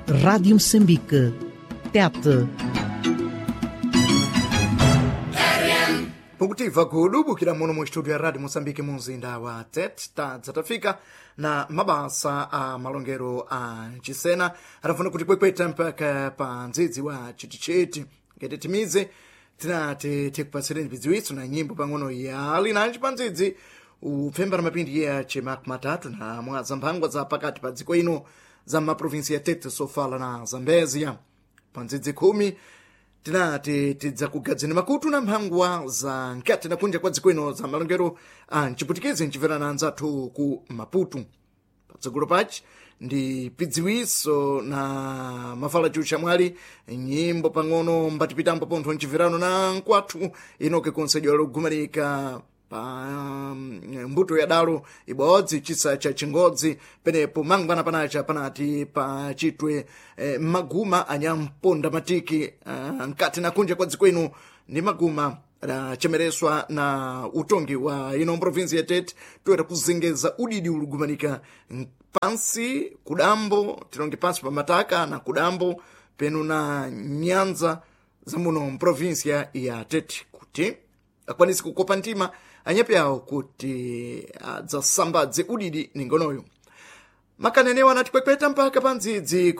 Rádio Moçambique. TET. Pungutiva kudubukira muno mu studio ya Radio Moçambique mumzinda wa TET tadzatafika na mabasa a malongero a Cisena arafuna kuti kwekweta mpaka pa ndzidzi wa chitichiti ngati timize tinati tikupatsireni vidziwitso na nyimbo pang'ono yali nanji pa ndzidzi upfemba na mapindi ya chemaku matatu na mwaza mphangwa za pakati pa dziko ino za maprovinsi ya Tete, Sofala na Zambezia. Pa ndzidzi 10 tinati tidzakugadzeni makutu na mphangwa za nkati na kunja kwa dziko ino za malongero a mchiputikizi mchimverana anzathu ku Maputo. Patsogolo pachi ndi pidziwiso na mafala chucha mwali nyimbo pang'ono mbatipitambo pontho mchimverano na nkwathu inoke konsedyo logumalika pa mbuto ya dalo ibodzi chisa cha chingodzi penepo mangwana panacha panati pa chitwe maguma anyamponda matiki nkati na kunja kwa dziko ino ni maguma chemereswa na utongi wa ino provinsi ya Tete toera kuzengeza udidi ulugumanika pansi kudambo tilonge pansi pa mataka na kudambo penu na nyanza za muno provinsi ya Tete kuti akwanisi kukopa ntima anyepe yawo kuti adzasambadze udidi ningonoyo. Makanenewa anati kwekweta mpaka pa ndzidzi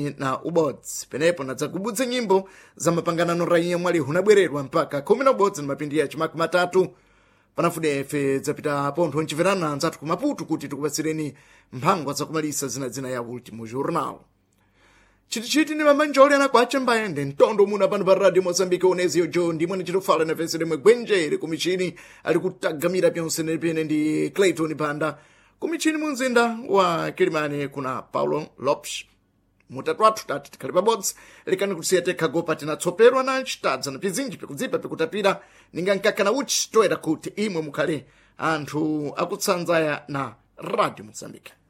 11 penepo nadzakubudze nyimbo za mapanganano raiya mwali hunabwererwa mpaka 11 na mapindi ya chimaku matatu panafude efe dzapita pontho mchimverana anzathu ku Maputo kuti tikupatsireni mphangwa zakumalisa zina ya Ultimo Jornal. Chitichiti ni mamanjoli anakwache mbaende ntondo muna pano pa Radio Moçambique Onesio John ndimwe ni chitofala na vese lemwe gwenjere kumichini ali kutagamira pyonse nepene ndi Clayton Panda kumichini munzinda wa Kilimani kuna Paulo Lopes mutatu athu tati tikhali pabodzi likani kusiya tekha gopa tinatsoperwa na ncitadza na pizinji pikudzipa pikutapira ninga nkaka na uchi toera kuti imwe mukhale anthu akutsanzaya na Radio Moçambique.